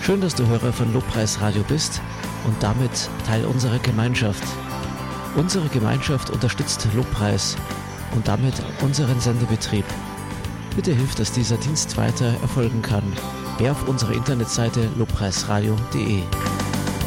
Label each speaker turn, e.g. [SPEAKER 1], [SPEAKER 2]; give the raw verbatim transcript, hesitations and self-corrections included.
[SPEAKER 1] Schön, dass du Hörer von Lobpreis Radio bist und damit Teil unserer Gemeinschaft. Unsere Gemeinschaft unterstützt Lobpreis und damit unseren Sendebetrieb. Bitte hilf, dass dieser Dienst weiter erfolgen kann. Geh auf unsere Internetseite lobpreisradio punkt de.